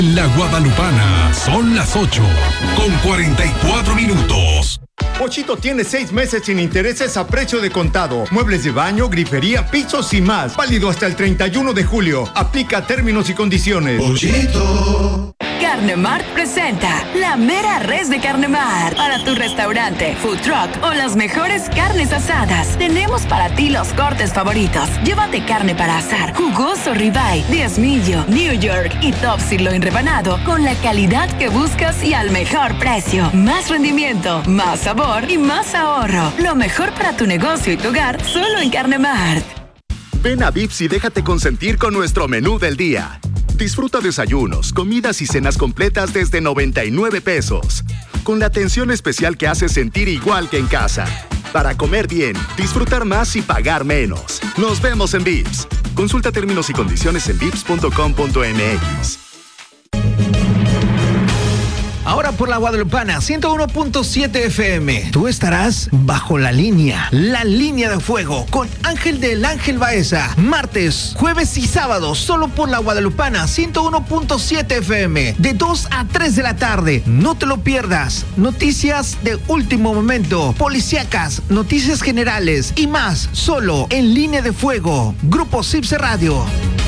La Guadalupana, son las 8:44. Pochito tiene 6 meses sin intereses a precio de contado. Muebles de baño, grifería, pisos y más. Válido hasta el 31 de julio. Aplica términos y condiciones. Pochito. Carnemart presenta la mera res de Carnemart. Para tu restaurante, food truck o las mejores carnes asadas, tenemos para ti los cortes favoritos. Llévate carne para asar, jugoso ribeye, diezmillo, New York y top sirloin rebanado con la calidad que buscas y al mejor precio. Más rendimiento, más sabor y más ahorro. Lo mejor para tu negocio y tu hogar solo en Carnemart. Ven a Vips y déjate consentir con nuestro menú del día. Disfruta desayunos, comidas y cenas completas desde 99 pesos. Con la atención especial que hace sentir igual que en casa. Para comer bien, disfrutar más y pagar menos. Nos vemos en Vips. Consulta términos y condiciones en vips.com.mx. Ahora por la Guadalupana, 101.7 FM. Tú estarás bajo la línea de fuego, con Ángel del Ángel Baeza. Martes, jueves y sábados, solo por la Guadalupana, 101.7 FM. De 2 a 3 de la tarde. No te lo pierdas. Noticias de último momento, policíacas, noticias generales y más, solo en Línea de Fuego. Grupo Cipse Radio.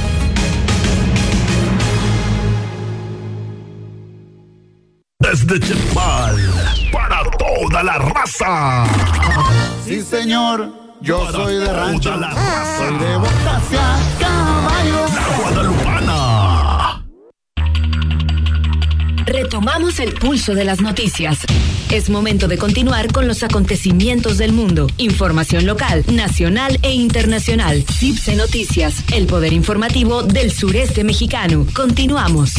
Desde Chetumal, para toda la raza. Sí, señor, yo soy de rancho. Toda la raza. Soy de botas y a caballo. La Guadalupana. Retomamos el pulso de las noticias. Es momento de continuar con los acontecimientos del mundo. Información local, nacional e internacional. Cipse Noticias, el poder informativo del sureste mexicano. Continuamos.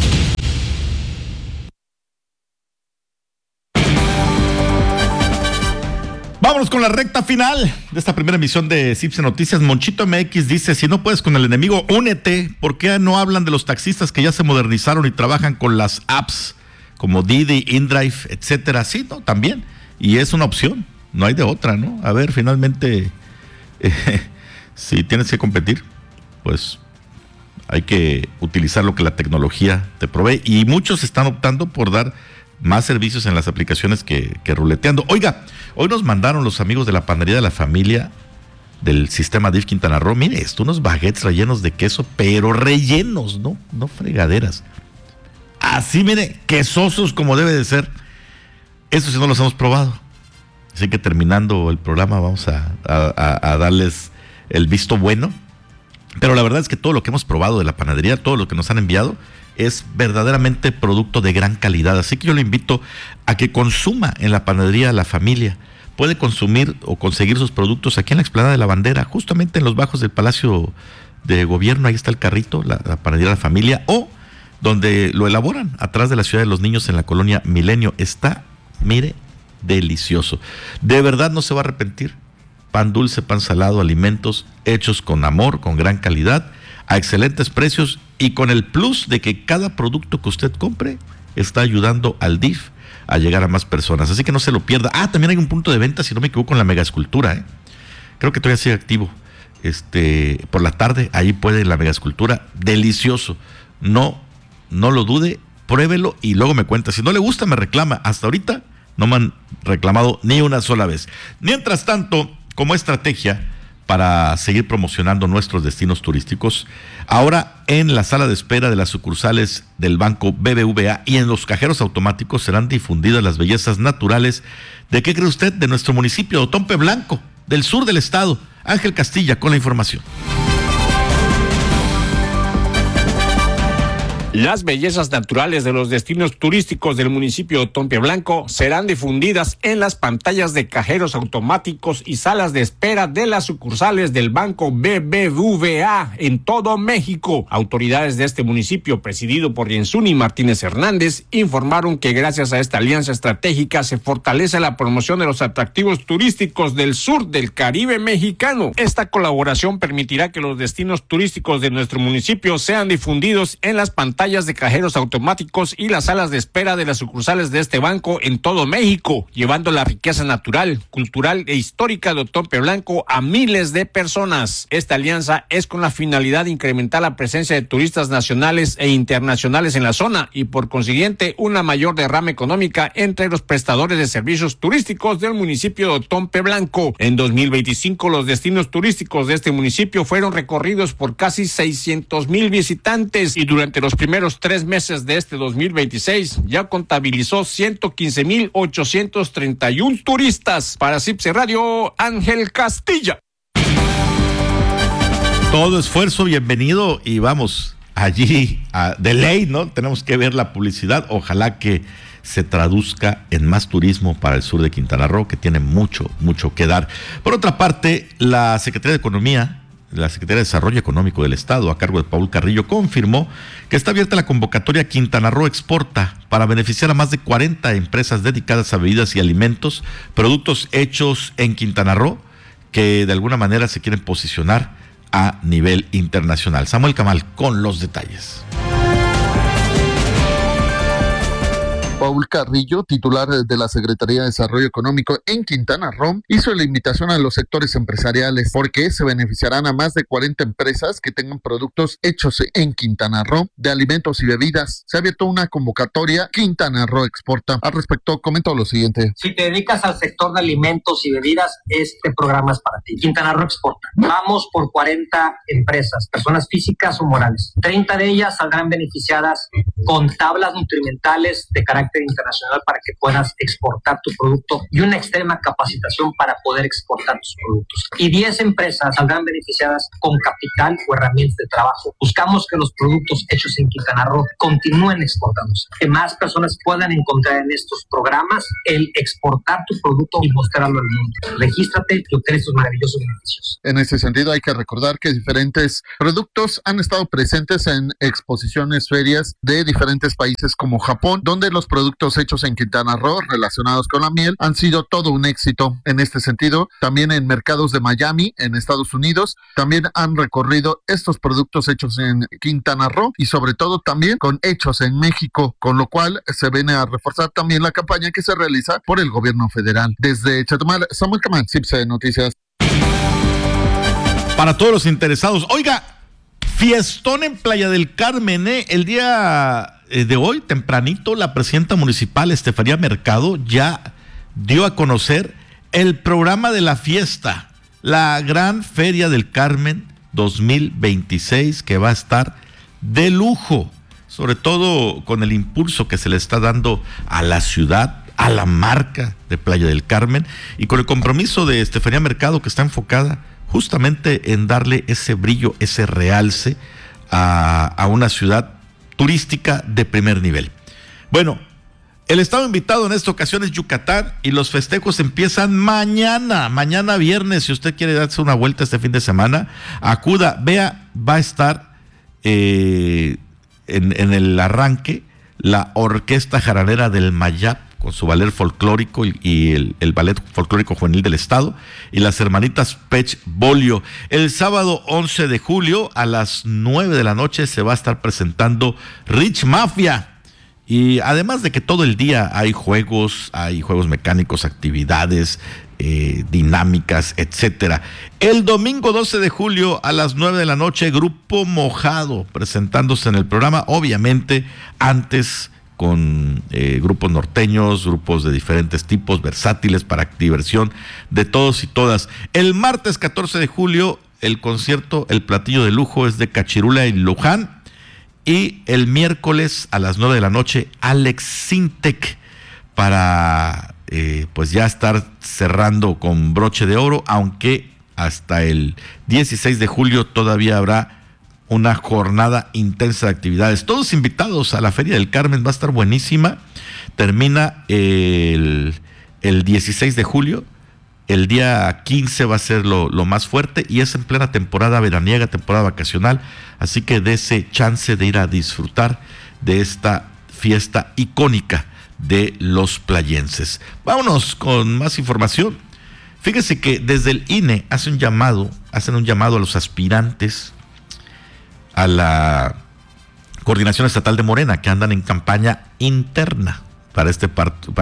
Vámonos con la recta final de esta primera emisión de Cipse Noticias. Monchito MX dice, si no puedes con el enemigo, únete. ¿Por qué no hablan de los taxistas que ya se modernizaron y trabajan con las apps como Didi, InDrive, etcétera? Sí, ¿no? También. Y es una opción, no hay de otra, ¿no? A ver, finalmente, si tienes que competir, pues hay que utilizar lo que la tecnología te provee. Y muchos están optando por dar más servicios en las aplicaciones que ruleteando. Oiga, hoy nos mandaron los amigos de la panadería de la familia del sistema DIF Quintana Roo. Mire esto, unos baguettes rellenos de queso, pero rellenos, no fregaderas. Así, mire, quesosos como debe de ser. Eso sí no los hemos probado. Así que terminando el programa vamos a darles el visto bueno. Pero la verdad es que todo lo que hemos probado de la panadería, todo lo que nos han enviado, es verdaderamente producto de gran calidad. Así que yo le invito a que consuma en la panadería La Familia. Puede consumir o conseguir sus productos aquí en la explanada de la Bandera, justamente en los bajos del Palacio de Gobierno. Ahí está el carrito, la panadería La Familia, o donde lo elaboran, atrás de la Ciudad de los Niños, en la colonia Milenio. Está, mire, delicioso. De verdad no se va a arrepentir. Pan dulce, pan salado, alimentos hechos con amor, con gran calidad, a excelentes precios y con el plus de que cada producto que usted compre está ayudando al DIF a llegar a más personas. Así que no se lo pierda. También hay un punto de venta, si no me equivoco, en la Mega Escultura, Creo que todavía sigue activo. Por la tarde, ahí puede la Mega Escultura. Delicioso. No lo dude, pruébelo y luego me cuenta. Si no le gusta, me reclama. Hasta ahorita no me han reclamado ni una sola vez. Mientras tanto, como estrategia para seguir promocionando nuestros destinos turísticos, ahora en la sala de espera de las sucursales del Banco BBVA y en los cajeros automáticos serán difundidas las bellezas naturales de, ¿qué cree usted?, de nuestro municipio de Otompe Blanco, del sur del estado. Ángel Castilla con la información. Las bellezas naturales de los destinos turísticos del municipio de Otompe Blanco serán difundidas en las pantallas de cajeros automáticos y salas de espera de las sucursales del Banco BBVA en todo México. Autoridades de este municipio, presidido por Jensuni Martínez Hernández, informaron que gracias a esta alianza estratégica se fortalece la promoción de los atractivos turísticos del sur del Caribe mexicano. Esta colaboración permitirá que los destinos turísticos de nuestro municipio sean difundidos en las pantallas pantallas de cajeros automáticos y las salas de espera de las sucursales de este banco en todo México, llevando la riqueza natural, cultural e histórica de Otompe Blanco a miles de personas. Esta alianza es con la finalidad de incrementar la presencia de turistas nacionales e internacionales en la zona y por consiguiente una mayor derrama económica entre los prestadores de servicios turísticos del municipio de Otompe Blanco. En 2025 los destinos turísticos de este municipio fueron recorridos por casi 600,000 visitantes y durante los primeros 3 meses de este 2026 ya contabilizó 115,831 turistas. Para CIPSE Radio, Ángel Castilla. Todo esfuerzo bienvenido y vamos allí de ley, ¿no? Tenemos que ver la publicidad. Ojalá que se traduzca en más turismo para el sur de Quintana Roo, que tiene mucho que dar. Por otra parte, la Secretaría de Economía, la Secretaría de Desarrollo Económico del Estado, a cargo de Paul Carrillo, confirmó que está abierta la convocatoria Quintana Roo Exporta para beneficiar a más de 40 empresas dedicadas a bebidas y alimentos, productos hechos en Quintana Roo, que de alguna manera se quieren posicionar a nivel internacional. Samuel Camal con los detalles. Paul Carrillo, titular de la Secretaría de Desarrollo Económico en Quintana Roo, hizo la invitación a los sectores empresariales porque se beneficiarán a más de 40 empresas que tengan productos hechos en Quintana Roo de alimentos y bebidas. Se ha abierto una convocatoria Quintana Roo Exporta. Al respecto, comentó lo siguiente. Si te dedicas al sector de alimentos y bebidas, este programa es para ti. Quintana Roo Exporta. Vamos por 40 empresas, personas físicas o morales. 30 de ellas saldrán beneficiadas con tablas nutrimentales de carácter internacional para que puedas exportar tu producto y una extrema capacitación para poder exportar tus productos. Y 10 empresas saldrán beneficiadas con capital o herramientas de trabajo. Buscamos que los productos hechos en Quintana Roo continúen exportándose, que más personas puedan encontrar en estos programas el exportar tu producto y mostrarlo al mundo. Regístrate y obtén estos maravillosos beneficios. En ese sentido, hay que recordar que diferentes productos han estado presentes en exposiciones, ferias de diferentes países como Japón, donde los productos hechos en Quintana Roo relacionados con la miel han sido todo un éxito. En este sentido, también en mercados de Miami, en Estados Unidos, también han recorrido estos productos hechos en Quintana Roo y sobre todo también con hechos en México, con lo cual se viene a reforzar también la campaña que se realiza por el gobierno federal. Desde Chetumal, Samuel Camán, CIPSE Noticias. Para todos los interesados, oiga, fiestón en Playa del Carmen, el día de hoy, tempranito, la presidenta municipal Estefanía Mercado ya dio a conocer el programa de la fiesta, la Gran Feria del Carmen 2026, que va a estar de lujo, sobre todo con el impulso que se le está dando a la ciudad, a la marca de Playa del Carmen y con el compromiso de Estefanía Mercado, que está enfocada justamente en darle ese brillo, ese realce a una ciudad turística de primer nivel. Bueno, el estado invitado en esta ocasión es Yucatán y los festejos empiezan mañana viernes. Si usted quiere darse una vuelta este fin de semana, acuda, vea, va a estar en el arranque la Orquesta Jaranera del Mayap con su ballet folclórico y el ballet folclórico juvenil del estado y las hermanitas Pech Bolio. El sábado 11 de julio a las 9 de la noche se va a estar presentando Rich Mafia. Y además de que todo el día hay juegos mecánicos, actividades dinámicas, etcétera. El domingo 12 de julio a las 9 de la noche, Grupo Mojado presentándose en el programa, obviamente antes con grupos norteños, grupos de diferentes tipos, versátiles para diversión de todos y todas. El martes 14 de julio, el concierto, el platillo de lujo es de Cachirula y Luján. Y el miércoles a las 9 de la noche, Alex Sintek, para pues ya estar cerrando con broche de oro, aunque hasta el 16 de julio todavía habrá una jornada intensa de actividades. Todos invitados a la Feria del Carmen, va a estar buenísima. Termina el 16 de julio. El día 15 va a ser lo más fuerte y es en plena temporada veraniega, temporada vacacional. Así que dése chance de ir a disfrutar de esta fiesta icónica de los playenses. Vámonos con más información. Fíjese que desde el INE hacen un llamado a los aspirantes a la Coordinación Estatal de Morena, que andan en campaña interna para este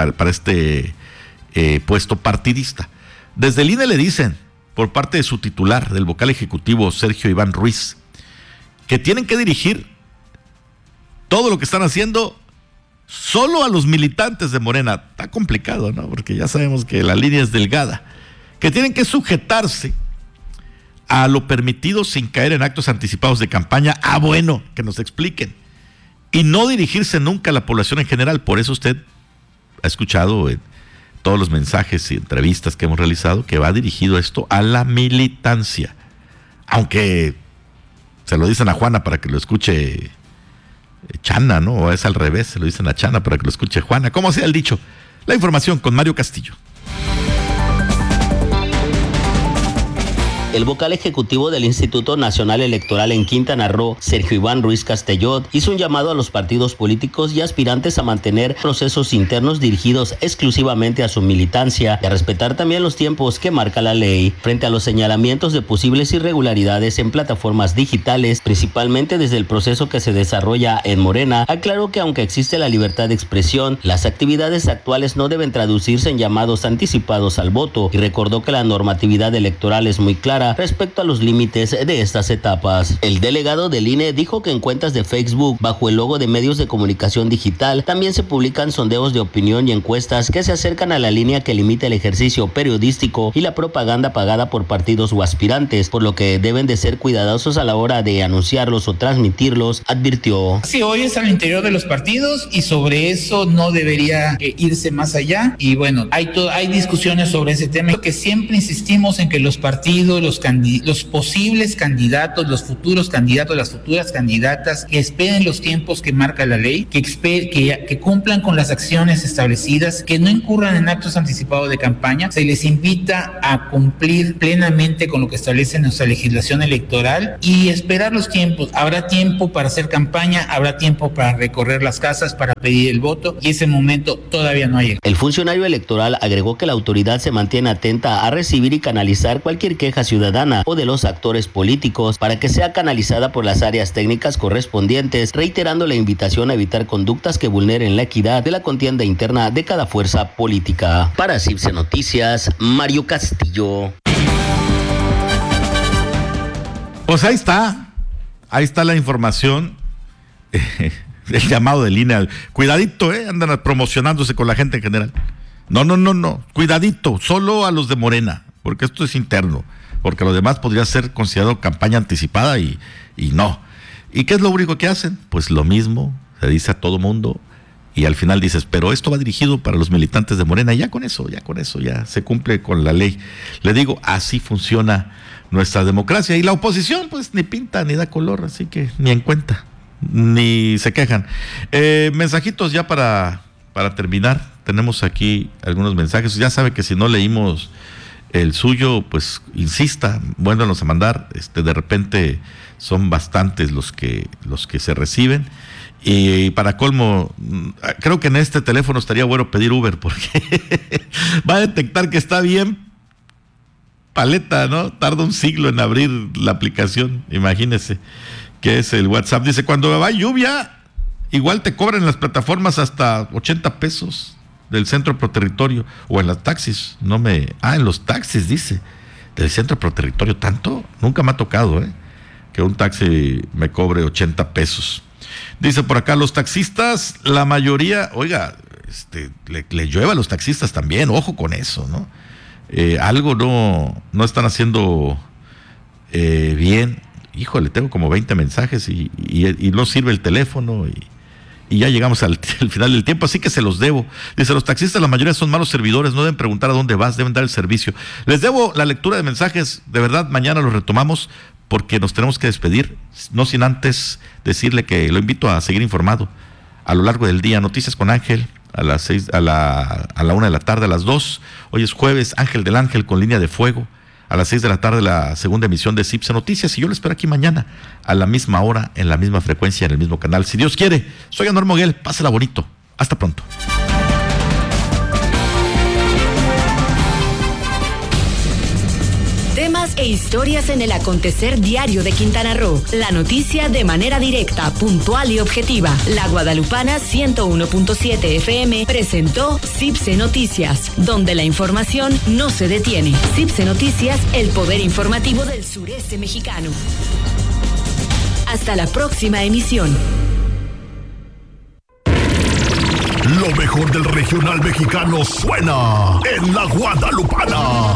puesto partidista. Desde el INE le dicen, por parte de su titular, del vocal ejecutivo Sergio Iván Ruiz, que tienen que dirigir todo lo que están haciendo solo a los militantes de Morena. Está complicado, ¿no? Porque ya sabemos que la línea es delgada. Que tienen que sujetarse a lo permitido sin caer en actos anticipados de campaña. Bueno, que nos expliquen. Y no dirigirse nunca a la población en general. Por eso usted ha escuchado en todos los mensajes y entrevistas que hemos realizado que va dirigido esto a la militancia. Aunque se lo dicen a Juana para que lo escuche Chana, ¿no? O es al revés, se lo dicen a Chana para que lo escuche Juana. Como sea el dicho. La información con Mario Castillo. El vocal ejecutivo del Instituto Nacional Electoral en Quintana Roo, Sergio Iván Ruiz Castellot, hizo un llamado a los partidos políticos y aspirantes a mantener procesos internos dirigidos exclusivamente a su militancia y a respetar también los tiempos que marca la ley. Frente a los señalamientos de posibles irregularidades en plataformas digitales, principalmente desde el proceso que se desarrolla en Morena, aclaró que aunque existe la libertad de expresión, las actividades actuales no deben traducirse en llamados anticipados al voto y recordó que la normatividad electoral es muy clara respecto a los límites de estas etapas. El delegado del INE dijo que en cuentas de Facebook, bajo el logo de medios de comunicación digital, también se publican sondeos de opinión y encuestas que se acercan a la línea que limita el ejercicio periodístico y la propaganda pagada por partidos o aspirantes, por lo que deben de ser cuidadosos a la hora de anunciarlos o transmitirlos, advirtió. Sí, hoy es al interior de los partidos y sobre eso no debería irse más allá. Y bueno, hay discusiones sobre ese tema, que siempre insistimos en que los partidos, los posibles candidatos, los futuros candidatos, las futuras candidatas, que esperen los tiempos que marca la ley, que cumplan con las acciones establecidas, que no incurran en actos anticipados de campaña. Se les invita a cumplir plenamente con lo que establece nuestra legislación electoral y esperar los tiempos. Habrá tiempo para hacer campaña, habrá tiempo para recorrer las casas, para pedir el voto, y ese momento todavía no ha llegado. El funcionario electoral agregó que la autoridad se mantiene atenta a recibir y canalizar cualquier queja ciudadana o de los actores políticos para que sea canalizada por las áreas técnicas correspondientes, reiterando la invitación a evitar conductas que vulneren la equidad de la contienda interna de cada fuerza política. Para CIPSE Noticias, Mario Castillo. Pues ahí está la información, el llamado de línea. Cuidadito, andan promocionándose con la gente en general. No, cuidadito, solo a los de Morena, porque esto es interno. Porque lo demás podría ser considerado campaña anticipada y no. ¿Y qué es lo único que hacen? Pues lo mismo, se dice a todo mundo, y al final dices, pero esto va dirigido para los militantes de Morena, y ya con eso ya se cumple con la ley. Le digo, así funciona nuestra democracia, y la oposición pues ni pinta ni da color, así que ni en cuenta, ni se quejan. Mensajitos ya para terminar, tenemos aquí algunos mensajes. Ya sabe que si no leímos el suyo, pues insista, vuélvanos a mandar. De repente son bastantes los que se reciben. Y para colmo, creo que en este teléfono estaría bueno pedir Uber, porque va a detectar que está bien paleta, ¿no? Tarda un siglo en abrir la aplicación, imagínese, que es el WhatsApp. Dice, cuando va lluvia, igual te cobran en las plataformas hasta 80 pesos del Centro Proterritorio, o en los taxis, en los taxis, dice, del Centro Proterritorio. ¿Tanto? Nunca me ha tocado, que un taxi me cobre 80 pesos. Dice por acá, los taxistas, la mayoría, oiga, le llueve a los taxistas también, ojo con eso, ¿no? Algo no están haciendo bien. Híjole, tengo como 20 mensajes y no sirve el teléfono y ya llegamos al final del tiempo, así que se los debo. Dice, los taxistas, la mayoría son malos servidores, no deben preguntar a dónde vas, deben dar el servicio. Les debo la lectura de mensajes, de verdad, mañana los retomamos porque nos tenemos que despedir, no sin antes decirle que lo invito a seguir informado a lo largo del día. Noticias con Ángel a las 6, a la 1 de la tarde, a las 2. Hoy es jueves, Ángel del Ángel con Línea de Fuego. A las 6 de la tarde, la segunda emisión de CIPSE Noticias. Y yo lo espero aquí mañana, a la misma hora, en la misma frecuencia, en el mismo canal. Si Dios quiere, soy Anuar Moguel. Pásela bonito. Hasta pronto. temas e historias en el acontecer diario de Quintana Roo. La noticia de manera directa, puntual y objetiva. La Guadalupana 101.7 FM presentó CIPSE Noticias, donde la información no se detiene. CIPSE Noticias, el poder informativo del sureste mexicano. Hasta la próxima emisión. Lo mejor del regional mexicano suena en la Guadalupana.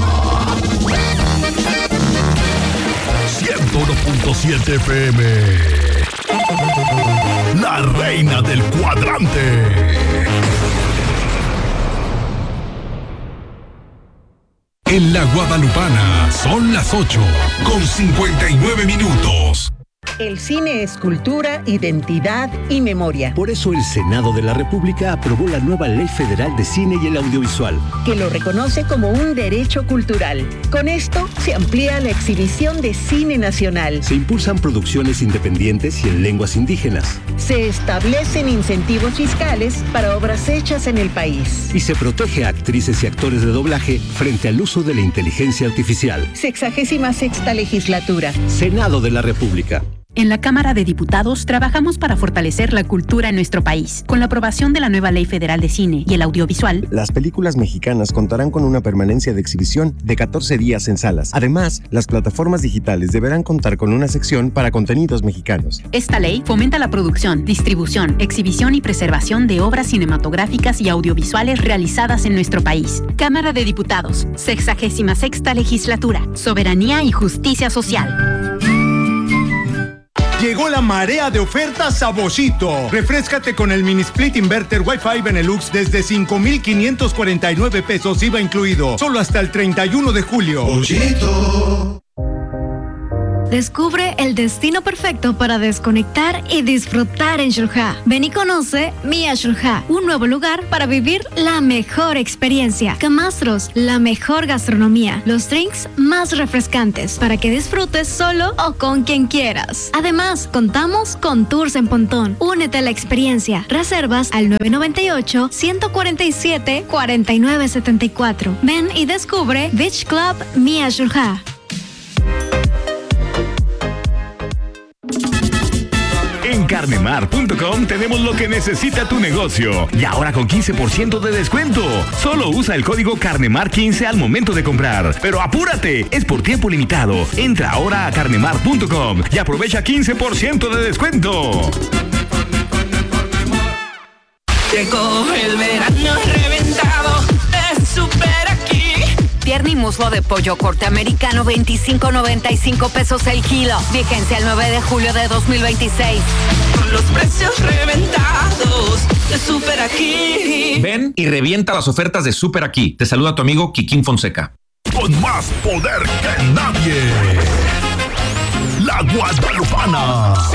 101.7 FM. La reina del cuadrante. En la Guadalupana son las 8:59. El cine es cultura, identidad y memoria. Por eso el Senado de la República aprobó la nueva Ley Federal de Cine y el Audiovisual, que lo reconoce como un derecho cultural. Con esto se amplía la exhibición de cine nacional. Se impulsan producciones independientes y en lenguas indígenas. Se establecen incentivos fiscales para obras hechas en el país. Y se protege a actrices y actores de doblaje frente al uso de la inteligencia artificial. 66ª legislatura. Senado de la República. En la Cámara de Diputados trabajamos para fortalecer la cultura en nuestro país. Con la aprobación de la nueva Ley Federal de Cine y el Audiovisual, las películas mexicanas contarán con una permanencia de exhibición de 14 días en salas. Además, las plataformas digitales deberán contar con una sección para contenidos mexicanos. Esta ley fomenta la producción, distribución, exhibición y preservación de obras cinematográficas y audiovisuales realizadas en nuestro país. Cámara de Diputados, 66ª Legislatura, Soberanía y Justicia Social. Llegó la marea de ofertas a Boschito. Refréscate con el mini split inverter Wi-Fi Benelux desde 5,549 pesos IVA incluido. Solo hasta el 31 de julio. Boschito. Descubre el destino perfecto para desconectar y disfrutar en Xel-Há. Ven y conoce Mia Xel-Há, un nuevo lugar para vivir la mejor experiencia. Camastros, la mejor gastronomía, los drinks más refrescantes para que disfrutes solo o con quien quieras. Además, contamos con tours en pontón. Únete a la experiencia. Reservas al 998-147-4974. Ven y descubre Beach Club Mia Xel-Há. En carnemar.com tenemos lo que necesita tu negocio. Y ahora con 15% de descuento. Solo usa el código CARNEMAR15 al momento de comprar. Pero apúrate, es por tiempo limitado. Entra ahora a carnemar.com y aprovecha 15% de descuento. Llegó el verano reventado de Super Aquí. Pierna y muslo de pollo corte americano, 25.95 pesos el kilo. Vigencia el 9 de julio de 2026. Con los precios reventados de Super Aquí. Ven y revienta las ofertas de Super Aquí. Te saluda tu amigo Kikín Fonseca. Con más poder que nadie. La Guadalupana.